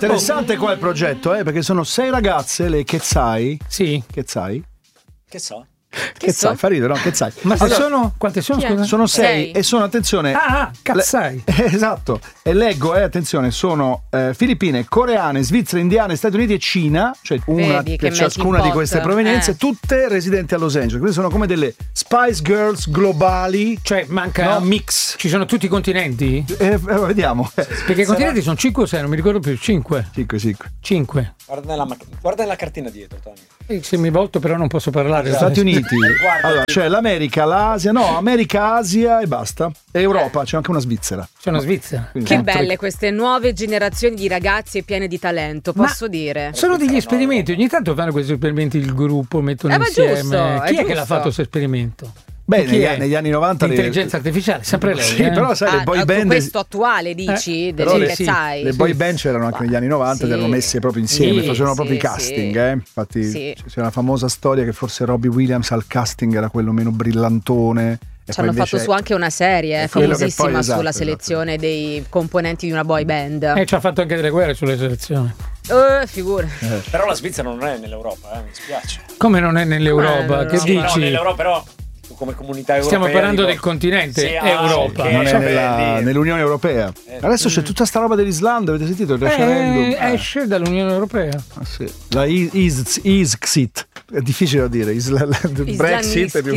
interessante qua il progetto, perché sono 6 ragazze, le Chezzai. Sì. Chezzai? Che so? Chezzai, fa ridere, no? Chezzai. Ma se sono quante sono? Scusa? Sono 6 e sono, attenzione. Cazzai. Esatto. E leggo, attenzione, sono Filippine, coreane, Svizzera, indiane, Stati Uniti e Cina, cioè una per ciascuna di queste provenienze, tutte residenti a Los Angeles. Quindi sono come delle Spice Girls globali. Cioè manca mix. Ci sono tutti i continenti? Vediamo. Perché i continenti sono 5 o 6, non mi ricordo più. 5. 5. Guarda nella cartina dietro, Tony. Se mi volto però non posso parlare. Stati Uniti. Allora, c'è l'America, l'Asia, America, Asia e basta. E Europa, c'è anche una Svizzera. C'è una Svizzera. Quindi, che belle queste nuove generazioni di ragazzi piene di talento, posso dire. Sono degli esperimenti, ogni tanto fanno questi esperimenti il gruppo, mettono insieme. Giusto, Chi è che l'ha fatto questo esperimento? Beh, negli anni 90 l'intelligenza artificiale, sempre lei. Sì, però sai, le boy band. Questo attuale dici, le boy band c'erano anche negli anni 90, erano messe proprio insieme, facevano proprio i casting. Infatti c'è una famosa storia che forse Robbie Williams al casting era quello meno brillantone. Ci hanno fatto su anche una serie famosissima sulla selezione dei componenti di una boy band. Ci ha fatto anche delle guerre sulle selezioni. Figura. Però la Svizzera non è nell'Europa, mi spiace. Come non è nell'Europa? Che dici? No, nell'Europa però come comunità europea. Stiamo parlando del continente Europa. Non è nell'Unione Europea. Adesso c'è tutta sta roba dell'Islanda, avete sentito il referendum? Esce dall'Unione Europea. Sì. La Isxit. È difficile da dire. Brexit è più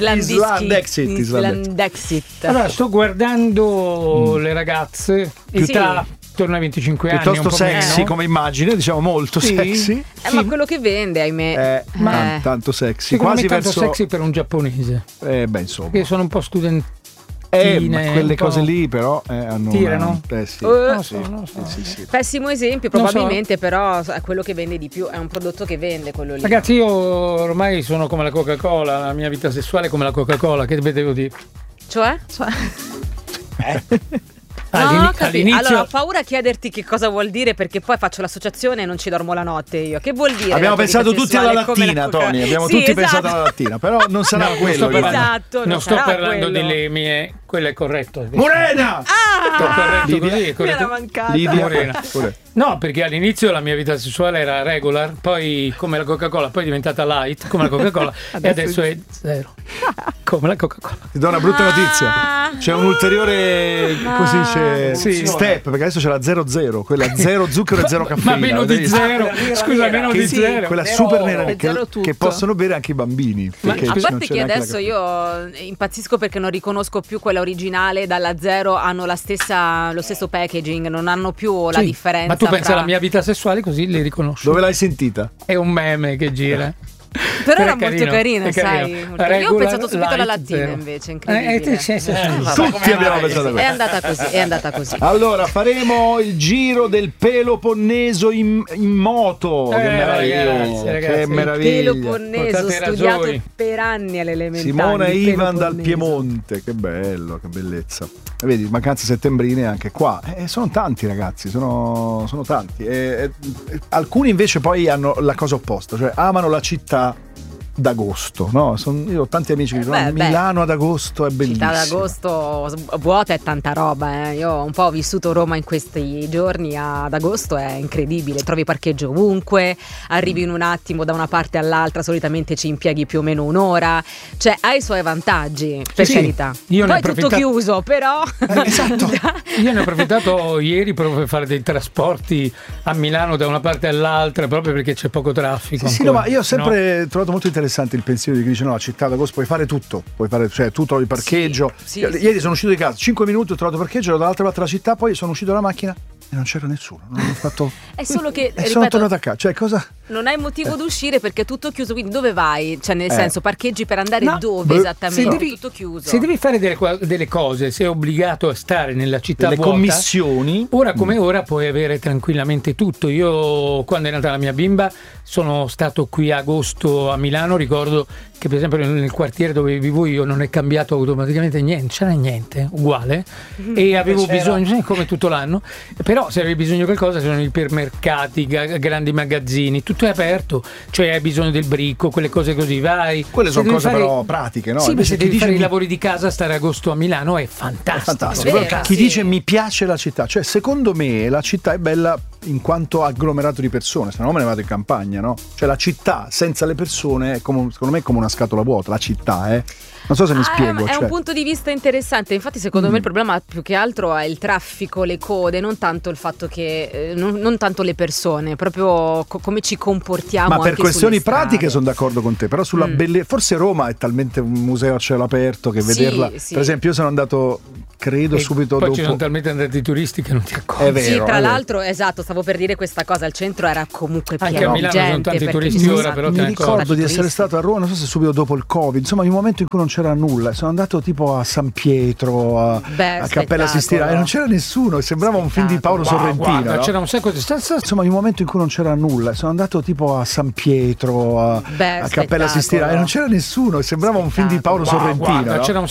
Islandexit. Allora, sto guardando le ragazze, età attorno ai 25 anni. Piuttosto sexy come immagine, diciamo molto sexy. Ma quello che vende, ahimè. Tanto sexy. Quasi tanto sexy per un giapponese. Insomma. Che sono un po' studentine. Ma quelle cose lì però hanno tirano? Sì. Pessimo esempio probabilmente, però è quello che vende di più, è un prodotto che vende quello lì. Ragazzi, io ormai sono come la Coca-Cola, la mia vita sessuale è come la Coca-Cola, che vedevo dire? Cioè? All'inizio... Allora ho paura a chiederti che cosa vuol dire, perché poi faccio l'associazione e non ci dormo la notte io. Che vuol dire? Abbiamo pensato tutti alla lattina, Tony. Abbiamo tutti pensato alla lattina, però non sarà quello. Non sto parlando delle mie. Quello è corretto. Morena! Sto corretto così, è corretto. Morena. No, perché all'inizio la mia vita sessuale era regular, poi come la Coca-Cola, poi è diventata light come la Coca-Cola e adesso è zero. Come la Coca-Cola. Ti do una brutta notizia. C'è un ulteriore step, perché adesso c'è la 00, quella 0 zucchero e 0 caffeina. Ma meno di 0. Scusa, meno di 0. Quella super nera che possono bere anche i bambini. A parte che adesso io impazzisco perché non riconosco più quella originale, dalla 0 hanno lo stesso packaging, non hanno più la differenza. Ma tu pensi alla mia vita sessuale così li riconosci? Dove l'hai sentita? È un meme che gira. Però era molto carina, sai. Io ho pensato subito alla lattina invece, incredibile. Tutti abbiamo pensato a questo. È andata così. Allora, faremo il giro del Peloponneso in moto. Che meraviglia. Che meraviglia. Il Peloponneso, studiato per anni alle elementari. Simona Ivan dal Piemonte, che bello, che bellezza. Vedi, vacanze settembrine anche qua. Sono tanti ragazzi, sono tanti. Alcuni invece poi hanno la cosa opposta, cioè amano la città d'agosto, no? Io ho tanti amici che dicono Milano ad agosto è bellissimo. Città d'agosto vuota è tanta roba, Io un po' ho vissuto Roma in questi giorni, ad agosto è incredibile, trovi parcheggio ovunque, arrivi in un attimo da una parte all'altra, solitamente ci impieghi più o meno un'ora, cioè ha i suoi vantaggi, per carità. Poi è tutto chiuso, però esatto. Io ne ho approfittato ieri proprio per fare dei trasporti a Milano da una parte all'altra, proprio perché c'è poco traffico. No, ma io ho sempre trovato molto interessante il pensiero di chi dice no, la città d'agosto puoi fare tutto, cioè tu trovi parcheggio. Ieri sono uscito di casa 5 minuti, ho trovato parcheggio, ero dall'altra parte della città, poi sono uscito dalla macchina e non c'era nessuno, non ho fatto. È solo che sono tornato a casa, cioè cosa? Non hai motivo d'uscire perché è tutto chiuso, quindi dove vai? Cioè nel senso parcheggi per andare dove esattamente? È tutto chiuso. Se devi fare delle cose, sei obbligato a stare nella città vuota. Commissioni. Ora come ora puoi avere tranquillamente tutto. Io quando è nata la mia bimba sono stato qui a agosto a Milano, ricordo che per esempio nel quartiere dove vivo io non è cambiato automaticamente niente, c'era niente, uguale, e avevo bisogno, come tutto l'anno, però se avevi bisogno di qualcosa c'erano ipermercati, grandi magazzini, tutto è aperto, cioè hai bisogno del bricco, quelle cose così, vai. Quelle sono cose però pratiche, no? Sì, ma se devi fare i lavori di casa, stare agosto a Milano è fantastico. Chi dice mi piace la città, cioè secondo me la città è bella in quanto agglomerato di persone, se no me ne vado in campagna, no? Cioè la città senza le persone è come, secondo me è come una scatola vuota, la città, Non so se mi spiego. È un punto di vista interessante. Infatti, secondo me il problema più che altro è il traffico, le code, non tanto il fatto che non tanto le persone, proprio come ci comportiamo. Ma per anche questioni sulle strade. pratiche sono d'accordo con te, però sulla forse Roma è talmente un museo a cielo aperto che vederla. Sì. Per esempio, io sono andato credo subito poi dopo. ci sono talmente andati turisti che non ti accorgi. È vero, sì, tra è l'altro, esatto, stavo per dire questa cosa, il centro era comunque anche pieno a di Milano gente. sono tanti perché turisti ora, però mi te ne ricordo accorgi. di essere stato a Roma, non so se subito dopo il Covid, insomma in un momento in cui non c'era nulla, sono andato tipo a San Pietro, a Cappella Sistina e non c'era nessuno, sembrava un film di Paolo Sorrentino. Guarda, no? c'era un sacco di insomma in un momento in cui non c'era nulla, sono andato tipo a San Pietro, a Cappella Sistina e non c'era nessuno, sembrava un film di Paolo Sorrentino. Guarda, no? c'era un